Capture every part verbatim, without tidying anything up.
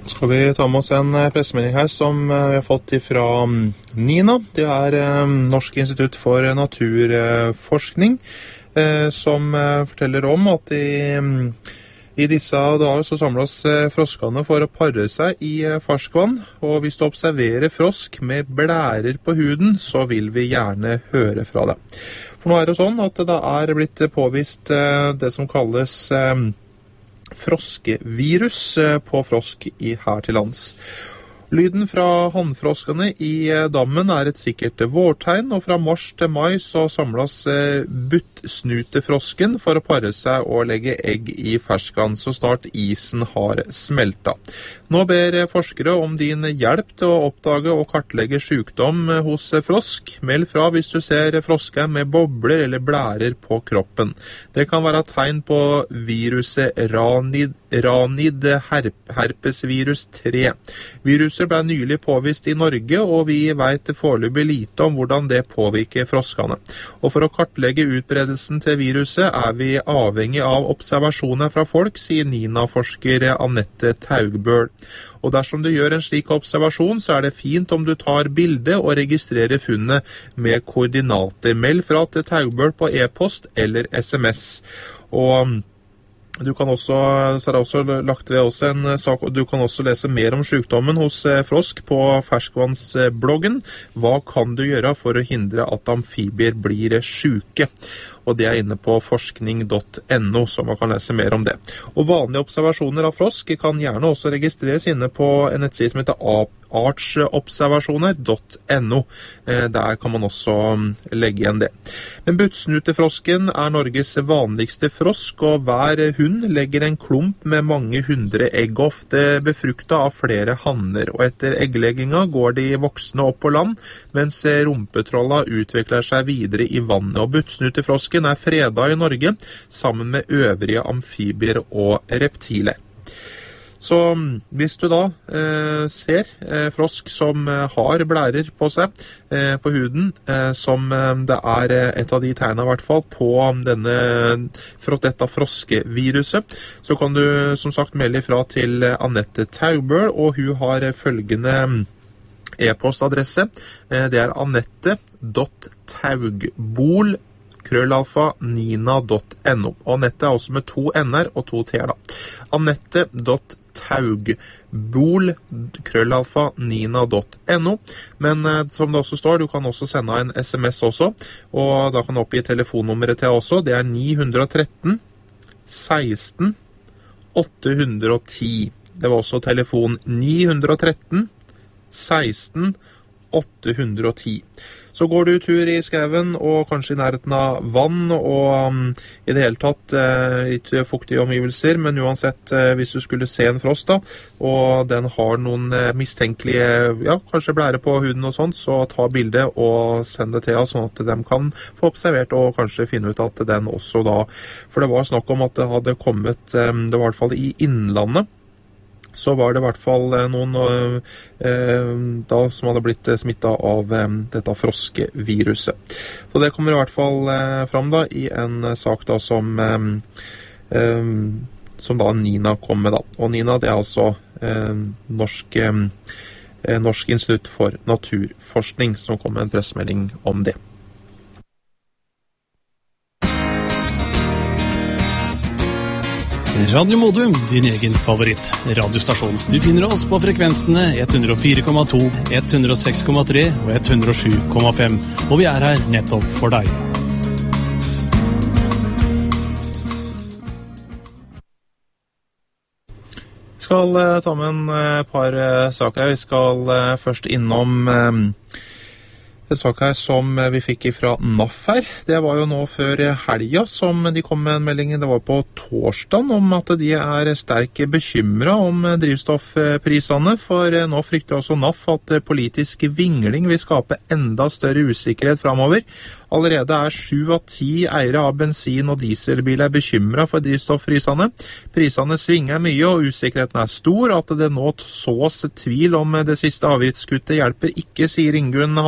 Skal vi ta med oss en pressemelding her som vi har fått fra NINA. Det er Norsk institutt for naturforskning, som forteller om at i, i disse dager så samles froskene for å pare seg i ferskvann. Og hvis du observerer frosk med blærer på huden, så vil vi gjerne høre fra deg. For nå er det sånn at det er blitt påvist det som kalles froskevirus på frosk i her til lands. Lyden fra hannfroskene i dammen er et sikkert vårtegn, og fra mars til mai så samles buttsnutefrosken for å pare seg og legge egg i ferskvann så snart isen har smelta. Nå ber forskere om din hjelp til å oppdage og kartlegge sykdom hos frosk. Meld fra hvis du ser frosker med bobler eller blærer på kroppen. Det kan være tegn på viruset ranid, ranid herp, herpesvirus tre. Viruset ble nylig påvist i Norge, og vi vet foreløpig lite om hvordan det påvirker froskene. Og for å kartlegge utbredelsen til viruset er vi avhengig av observasjoner fra folk, sier NINA-forsker Annette Taugbøl. Og dersom du gjør en slik observasjon, så er det fint om du tar bilde og registrerer funnet med koordinater. Meld fra til Taugbøl på e-post eller sms. Og Du kan også, så er det også lagt ved også en sak, og du kan også lese mer om sykdommen hos frosk på ferskvannsbloggen. Hva kan du gjøre for å hindre at amfibier blir syke? Og det er inne på forskning punktum no, så man kan lese mer om det. Og vanlige observasjoner av frosk kan gjerne også registreres inne på en nettside som heter artsobservasjoner punktum no. Der kan man også legge igjen det. Men buttsnutefrosken er Norges vanligste frosk, og hver hund legger en klump med mange hundre egg, ofte befruktet av flere hanner. Og etter egglegginga går de voksne opp på land, mens rumpetrolla utvikler seg videre i vannet. Og buttsnutefrosken er fredet i Norge, sammen med øvrige amfibier og reptiler. Så hvis du da eh, ser eh, frosk som eh, har blærer på seg, eh, på huden, eh, som eh, det er eh, et av de tegnene i hvert fall på denne, for dette froskeviruset, så kan du som sagt melde ifra til Annette Taugbøl, og hun har følgende e-postadresse. Eh, det er annette punktum taugbol krøllalfa nina punktum no. Og Annette er også med to n-er og to t-er da. annette punktum taugbol krøllalfa nina punktum no. Men eh, som det også står, du kan også sende en sms også, og da kan du oppgi telefonnummeret til også. Det er ni ett tre seksten åtte ett ti. Det var også telefon ni ett tre seksten åtte ett ti. Så går du tur i skauen og kanskje i nærheten av vann og um, i det hele tatt eh, litt fuktige omgivelser, men uansett eh, hvis du skulle se en frosk da, og den har noen eh, mistenkelige, ja, kanskje blære på huden og sånt, så ta bilde og send det til oss, sånn at de kan få observert og kanskje finne ut at den også da, for det var snakk om at det hadde kommet, eh, det var i hvert fall i innlandet, så var det i hvert fall noen eh, da, som hadde blitt smittet av eh, dette froskeviruset. Så det kommer i hvert fall eh, fram da, i en sak da, som, eh, eh, som da NINA kom med. Da. Og NINA det er altså eh, Norsk, eh, Norsk institutt for naturforskning, som kom med en pressemelding om det. Radio Modum, din egen favoritt radiostasjon. Du finner oss på frekvensene ett hundre og fire komma to, ett hundre og seks komma tre og ett hundre og sju komma fem. Og vi er her nettopp for deg. Vi skal uh, ta med en uh, par uh, saker. Vi skal uh, først innom um, en sak her som vi fikk fra N A F her. Det var jo nå før helga som de kom med en melding. Det var på torsdagen om at de er sterkt bekymret om drivstoffprisene, for nå frykter også N A F at politisk vingling vil skape enda større usikkerhet fremover. Allerede er sju av ti eiere av bensin- og dieselbiler bekymret for drivstoffprisene. Prisene svinger mye, og usikkerheten er stor. At det nå sås tvil om det siste avgiftskuttet hjelper ikke, sier Ingunn Handagard,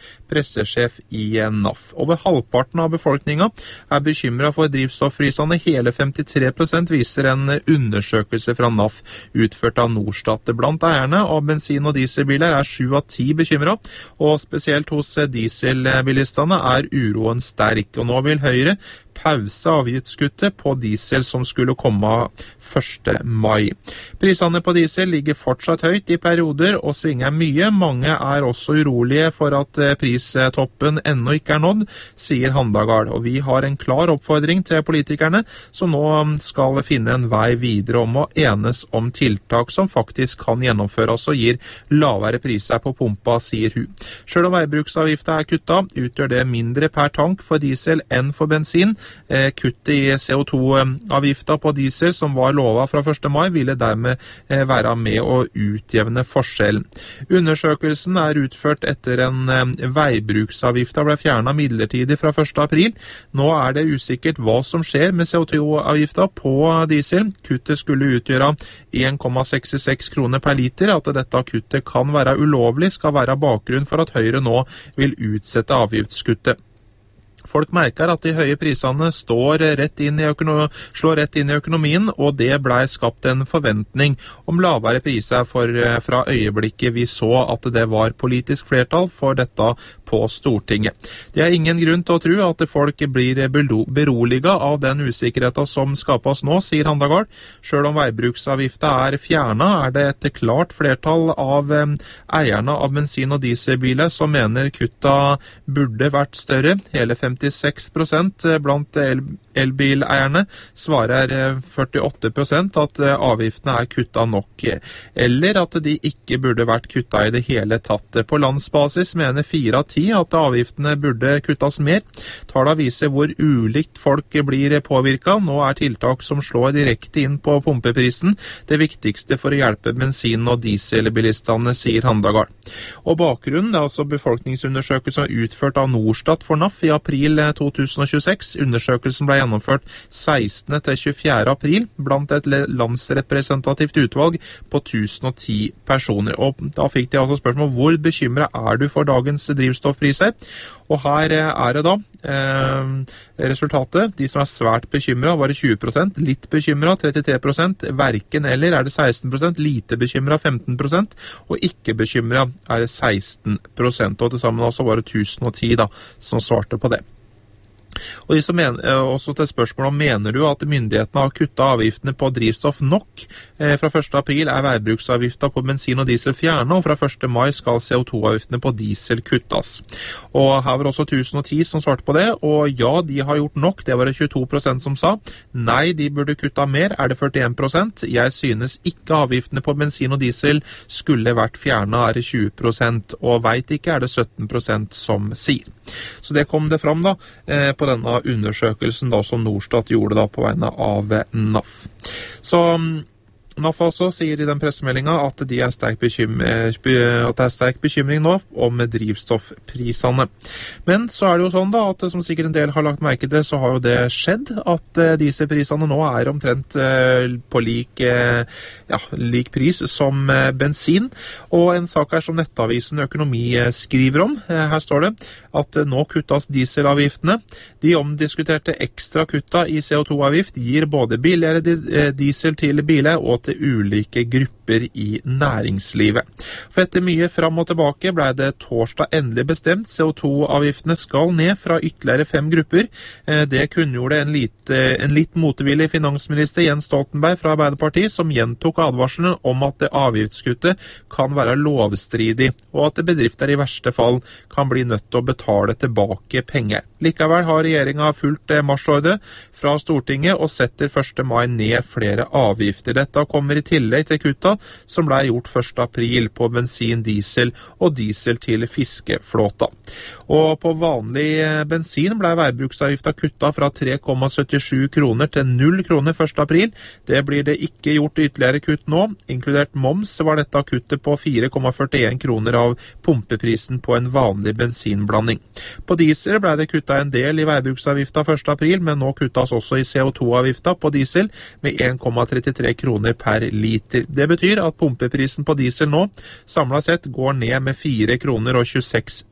pressesjef i N A F. Over halvparten av befolkningen er bekymret for drivstoffprisene. Hele femtitre prosent viser en undersøkelse fra N A F utført av Norstat. Blant eierne av bensin- og dieselbiler er sju av ti bekymret, og spesielt hos dieselbilistene er uroen sterk. Og nå vil Høyre pause avgiftskuttet på diesel som skulle komme første mai. Prisene på diesel ligger fortsatt høyt i perioder og svinger mye. Mange er også urolige for at pristoppen ennå ikke er nådd, sier Handagard. Og vi har en klar oppfordring til politikerne som nå skal finne en vei videre om å enes om tiltak som faktisk kan gjennomføres og gir lavere priser på pumpa, sier hun. Selv om veibruksavgiften er kuttet, utgjør det mindre per tank for diesel enn for bensin. Kuttet i C O to avgiften på diesel som var lovet fra første mai ville dermed være med å utjevne forskjellen. Undersøkelsen er utført etter en veibruksavgiften ble fjernet midlertidig fra første april. Nå er det usikkert hva som skjer med C O to avgiften på diesel. Kuttet skulle utgjøre en komma sekstiseks kroner per liter. At dette kuttet kan være ulovlig skal være bakgrunn for at Høyre nå vil utsette avgiftskuttet. Folk merker at de høye prisene står rett inn i økono- slår rett inn i økonomien, og det ble skapt en forventning om lavere priser for, fra øyeblikket vi så at det var politisk flertall for dette på Stortinget. Det er ingen grunn til å tro at folk blir beroliget av den usikkerheten som skapes nå, sier Handagard. Selv om veibruksavgiften er fjernet, er det et klart flertall av eierne av bensin- og dieselbiler som mener kutta burde vært større. Hele femtiseks prosent blant el elbileierne svarer førtiåtte prosent at avgiftene er kuttet nok, eller at de ikke burde vært kuttet i det hele tatt. På landsbasis mener fire av ti at avgiftene burde kuttes mer. Tallene viser hvor ulikt folk blir påvirket. Nå er tiltak som slår direkte inn på pumpeprisen det viktigste for å hjelpe bensin- og dieselbilistene, sier Handagard. Og bakgrunnen er altså befolkningsundersøkelsen utført av Norstat for N A F i april to tusen og tjueseks. Undersøkelsen ble gjennomført sekstende til tjuefjerde april blant et landsrepresentativt utvalg på tusen og ti personer. Og da fikk de altså spørsmål hvor bekymret er du for dagens drivstoffpriser? Og her er det da eh, resultatet. De som er svært bekymret var det tjue prosent, litt bekymret trettitre prosent, verken eller er det seksten prosent, lite bekymret femten prosent, og ikke bekymret er det seksten prosent. Og til sammen altså var det tusen og ti da, som svarte på det. Og de som mener, også til spørsmålet om mener du at myndighetene har kuttet avgiftene på drivstoff nok? Eh, fra første april er veibruksavgiften på bensin og diesel fjernet, og fra første mai skal C O to avgiftene på diesel kuttes. Og her var også tusen og ti som svarte på det, og ja, de har gjort nok, det var det tjueto prosent som sa. Nei, de burde kutta mer, er det førtien prosent. Jeg synes ikke avgiftene på bensin og diesel skulle vært fjernet, er det tjue prosent, og vet ikke, er det sytten prosent som sier. Så det kom det fram da, eh, på denne undersøkelsen da, som Norstat gjorde da, på vegne av N A F. Så N A F også sier i den pressemeldingen at, de er sterk bekymring, at det er sterk bekymring nå om drivstoffprisene. Men så er det jo sånn da, at som sikkert en del har lagt merke til, så har jo det skjedd at dieselprisene nå er omtrent på lik, ja, lik pris som bensin. Og en sak her som Nettavisen Økonomi skriver om, her står det at nå kuttes dieselavgiftene. De omdiskuterte ekstra kutta i C O to avgift gir både billigere diesel til biler og til ulike grupper i næringslivet. For etter mye fram og tilbake ble det torsdag endelig bestemt. C O to avgiftene skal ned fra ytterligere fem grupper. Det kunngjorde en, lite, en litt motvillig finansminister Jens Stoltenberg fra Arbeiderpartiet, som gjentok advarselen om at avgiftskuttet kan være lovstridig, og at bedrifter i verste fall kan bli nødt til å betale tilbake penger. Likevel har regjeringen fulgt marsjordre fra Stortinget og setter første mai ned flere avgifter. Dette kommer i tillegg til kutta som ble gjort første april på bensin, diesel og diesel til fiskeflåta. Og på vanlig bensin ble veibruksavgiften kutta fra tre komma syttisju kroner til null kroner første april. Det blir det ikke gjort ytterligere kutt nå. Inkludert moms var dette kuttet på fire komma førtien kroner av pumpeprisen på en vanlig bensinblanding. På diesel ble det kuttet en del i veibruksavgiften første april, men nå kuttes også i C O to avgiften på diesel med en komma trettitre kroner per liter. Det betyr at pumpeprisen på diesel nå samlet sett går ned med fire kroner og tjueseks øre.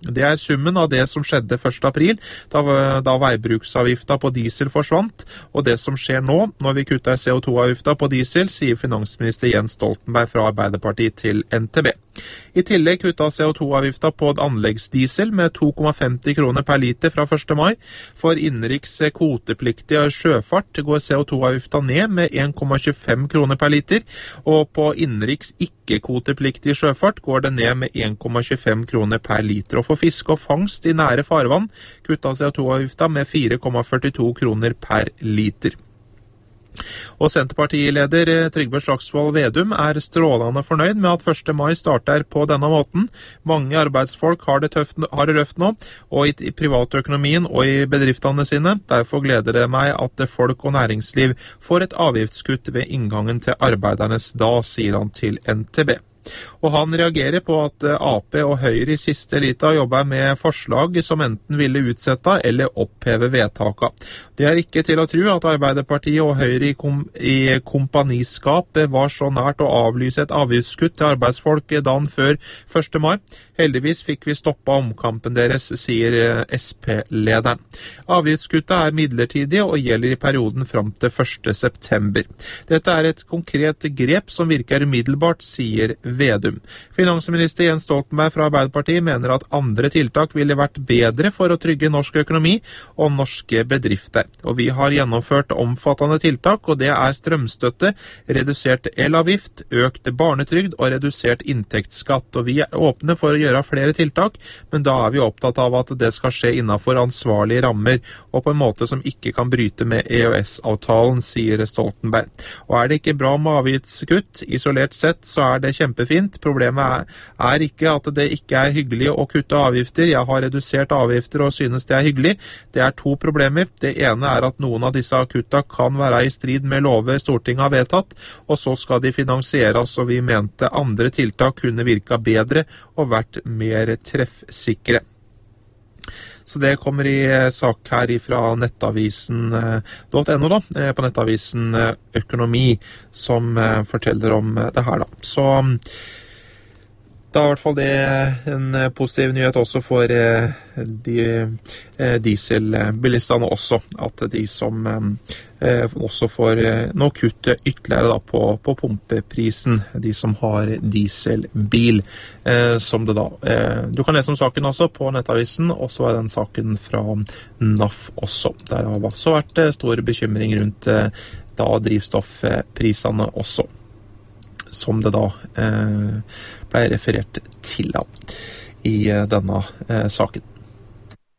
Det er summen av det som skjedde første april, da, da veibruksavgifta på diesel forsvant, og det som skjer nå, når vi kutter C O to avgifta på diesel, sier finansminister Jens Stoltenberg fra Arbeiderpartiet til N T B. I tillegg kuttet C O to avgifta på anleggsdiesel med to komma femti kroner per liter fra første mai. For innenriks kvotepliktig sjøfart går C O to avgifta ned med en komma tjuefem kroner per liter, og på innenriks ikke-kvotepliktig sjøfart går det ned med en komma tjuefem kroner per liter. Og for fiske og fangst i nære farvann kuttet C O to avgifta med fire komma førtito kroner per liter. Og Senterpartileder Trygve Slagsvold Vedum er strålende fornøyd med at første mai starter på denne måten. Mange arbeidsfolk har det, tøft, har det røft nå, og i privatøkonomien og i bedriftene sine. Derfor gleder det meg at folk og næringsliv får et avgiftskutt ved inngangen til arbeidernes dag, sier han til N T B. Og han reagerer på at A P og Høyre i siste lita jobber med forslag som enten ville utsette eller oppheve vedtaka. Det er ikke til å tro at Arbeiderpartiet og Høyre i, kom i kompaniskap var så nært å avlyse et avgiftskutt til arbeidsfolk dagen før første mai. Heldigvis fikk vi stoppa omkampen deres, sier S P-lederen. Avgiftskuttet er midlertidig og gjelder i perioden fram til første september. Dette er et konkret grep som virker umiddelbart, sier Vedum. Finansminister Jens Stoltenberg fra Arbeiderpartiet mener at andre tiltak ville vært bedre for å trygge norsk økonomi og norske bedrifter. Og vi har gjennomført omfattende tiltak, og det er strømstøtte, redusert elavgift, økt barnetrygd og redusert inntektsskatt. Og vi er åpne for å gjøre flere tiltak, men da er vi opptatt av at det skal skje innenfor ansvarlige rammer, og på en måte som ikke kan bryte med E Ø S-avtalen, sier Stoltenberg. Og er det ikke bra med avgiftskutt? Isolert sett så er det kjempefint. Problemet er, er ikke at det ikke er hyggelig å kutte avgifter. Jeg har redusert avgifter og synes det er hyggelig. Det er to problemer. Det ene er at noen av disse kutta kan være i strid med lover Stortinget har vedtatt, og så skal de finansieres, og vi mente andre tiltak kunne virka bedre og vært mer treffsikre. Så det kommer i sak her fra nettavisen .no da, på nettavisen Økonomi, som forteller om det her da. Så det er i hvert fall det en positiv nyhet også for de dieselbilistene også, at de som også får nå kutte ytterligere da på, på pumpeprisen, de som har dieselbil, som det da. Du kan lese om saken også på nettavisen, og så er den saken fra N A F også. Der har også vært stor bekymring rundt da drivstoffprisene også, som det da eh, ble referert til da, i eh, denne eh, saken.